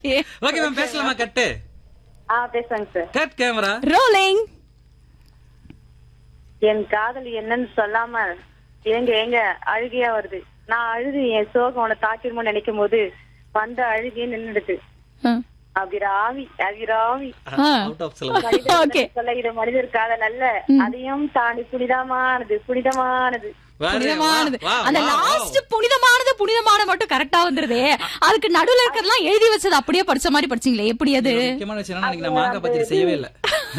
Okay ma'am, பேசலாமா? கட்டு பேசுவாங்க sir. Cut camera rolling. என் காதல் என்னன்னு சொல்லாம எங்க அழுகையா வருது. நான் அழுது என் சோகம் உன தாக்கிருமோ நினைக்கும் போது வந்த அழுகையே நின்னுடுது. Abirami Abirami out of syllabus. Okay. சொல்ல இது மனிதர் காதல் அல்ல, அதையும் தாண்டி புனிதமானது புனிதமானது புனிதமானது. அந்த லாஸ்ட் புனிதமானது புனிதமான மட்டும் கரெக்டா வந்துருதே. அதுக்கு நடுவுல இருக்கிறதெல்லாம் எழுதி வச்சது அப்படியே படிச்ச மாதிரி படிச்சீங்களே, எப்படி அது? முக்கியமான விஷயம் என்னன்னா, நான் மாங்கா பச்சடி செய்யவே இல்ல.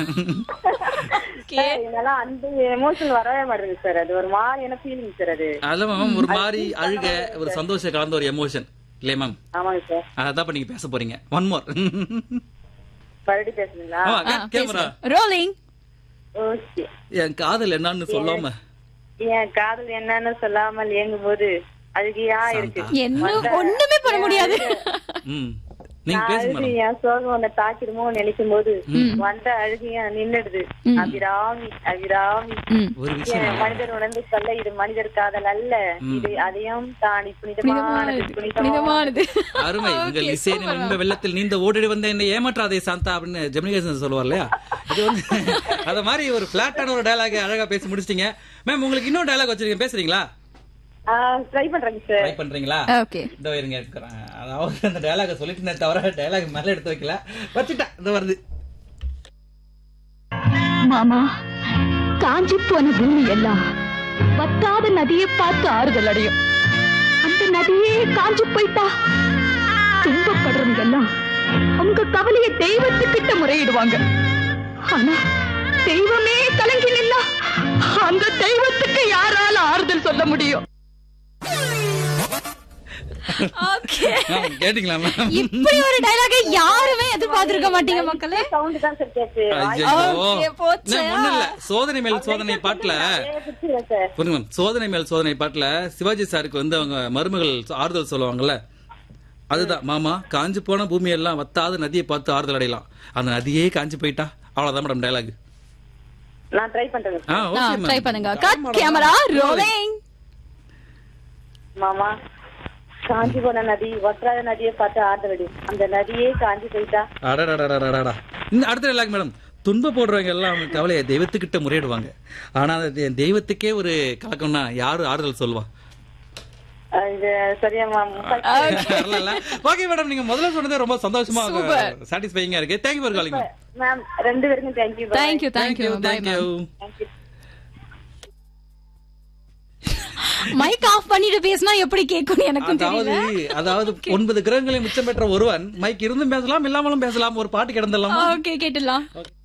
இதெல்லாம் அந்த எமோஷன் வரவே மாட்டேங்குது சார். அது ஒரு மாதிரியான ஃபீலிங் சார். அது அதுல மேம் ஒரு மாதிரி அழுக, ஒரு சந்தோஷம் கலந்த ஒரு எமோஷன் இல்லையா மேம்? ஆமாங்க சார். அதான் இப்ப நீங்க பேச போறீங்க. One more. மறுபடியும் பேசுறீங்களா? Camera rolling. ஓகே. என் காதல் என்னன்னு சொல்லாம, என் காதல் என்னன்னு சொல்லாமல் இயங்கும் போது அழுகையா இருக்கு. என்ன ஒண்ணுமே பண்ண முடியாது. நீங்க பேசுங்க மேடம். என் சோகம் உன்னை தாக்கிடுமோ நினைக்கும் போது வந்த அழுகையா நின்னுடுது. அபிராமி அபிராமி. ஒரு விஷயம் மனிதர் உணர்ந்து சொல்ல இது மனிதர் காதல் அல்ல, இது அதையும் தாண்டி புனிதமானது புனிதமானது. அருமை. உங்கள் இசை இந்த வெள்ளத்தில் நீந்த ஓடி வந்த என்னை ஏமாற்றாதே சாந்தா அப்படின்னு ஜெமினிகேஷன் சொல்லுவார் இல்லையா? இது வந்து அத மாதிரி ஒரு பிளாட்டான ஒரு டயலாக் அழகா பேசி முடிச்சிட்டீங்க மேம். உங்களுக்கு இன்னொரு டயலாக் வச்சிருக்கீங்க, பேசுறீங்களா? ட்ரை பண்றேங்க சார். ட்ரை பண்றீங்களா? ஓகே. இதோ இருங்க. அதாவது அந்த டயலாக சொல்லிட்டு தவிர டயலாக் மேல எடுத்து வைக்கல, வச்சுட்டேன். இது வருது. மாமா, காஞ்சி போன பூமி எல்லாம் வத்தாத நதியை பார்த்து ஆறுதல் அடையும். அந்த நதியே காஞ்சி போயிட்டா துன்பப்படுறவங்க எல்லாம் அவங்க கவலைய தெய்வத்துக்கிட்ட முறையிடுவாங்க. ஆனா தெய்வமே கலங்கி நின்னா அந்த தெய்வத்துக்கு யாரால ஆறுதல் சொல்ல முடியும்? கேட்டீங்களா மேம்? இப்படி ஒரு டயலாக யாருமே எதிர்பார்த்திருக்க மாட்டீங்க மக்களே. சவுண்ட் தான் சார் கேட்டு. ஒண்ணு இல்ல, சோதனை மேல் சோதனை பாட்டுல புரியுங்க மேம். சோதனை மேல் சோதனை பாட்டுல சிவாஜி சாருக்கு வந்து அவங்க மருமகள் ஆறுதல் சொல்லுவாங்கல்ல, அதுதான். மாமா, காஞ்சு போன பூமி எல்லாம் வத்தாத நதியை பார்த்து ஆறுதல் அடையலாம், அந்த நதியே காஞ்சு போயிட்டா. அவ்வளவுதான் மேடம் டயலாக். நான் ட்ரை பண்றேன். ட்ரை பண்ணுங்க. Cut camera rolling. மாமா, காஞ்சி போன நதி வற்றாத நதியை பார்த்து ஆறுதல், அந்த நதியே காஞ்சி போயிட்டா. அடடா. இந்த அடுத்த டயலாக் மேடம். துன்ப போடுறவங்க எல்லாம் அவங்க கவலையை தெய்வத்துக்கிட்ட முறையிடுவாங்க, ஆனா தெய்வத்துக்கே ஒரு கலக்கம்னா யாரு ஆறுதல் சொல்லுவா? சரியா மேம்? ஓகே மேடம், நீங்க முதல்ல சொன்னது ரொம்ப சந்தோஷமா சாட்டிஸ்ஃபைங்கா இருக்கு. Thank you for calling ma'am. ரெண்டு பேருக்கும் தேங்க்யூ. தேங்க்யூ. மைக் ஆஃப் பண்ணிட்டு பேசினா எப்படி கேட்கும் எனக்கு தெரியல. அதாவது 9 கிரகங்களை மிச்சம் பெற்ற ஒருவன் மைக் இருந்தும் பேசலாம், இல்லாமலும் பேசலாம். ஒரு பாட்டு கிடந்தலாம். ஓகே, கேட்டுலாம்.